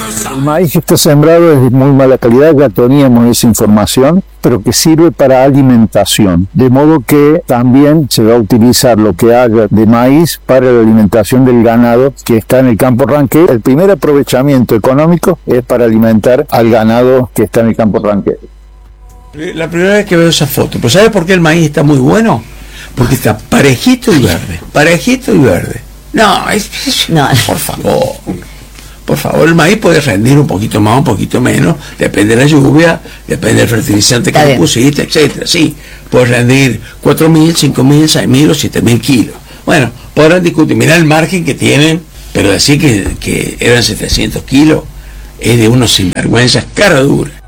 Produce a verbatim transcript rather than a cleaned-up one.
El maíz que está sembrado es de muy mala calidad, ya teníamos esa información, pero que sirve para alimentación. De modo que también se va a utilizar lo que haya de maíz para la alimentación del ganado que está en el campo ranquero. El primer aprovechamiento económico es para alimentar al ganado que está en el campo ranquero. La primera vez que veo esa foto, ¿pero sabes por qué el maíz está muy bueno? Porque está parejito y verde, parejito y verde. No, es, es no. por favor, por favor, el maíz puede rendir un poquito más, un poquito menos, depende de la lluvia, depende del fertilizante que le pusiste, etcétera. Sí, puede rendir cuatro mil, cinco mil, seis mil o siete mil kilos. Bueno, podrán discutir, mirá el margen que tienen, pero decir que, que eran setecientos kilos es de unos sinvergüenzas cara dura.